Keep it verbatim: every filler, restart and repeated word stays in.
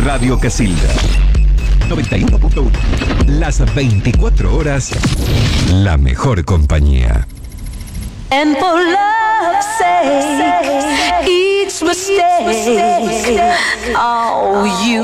Radio Casilda. noventa y uno punto uno. Las veinticuatro horas, la mejor compañía. And for love's sake, each mistake, oh, you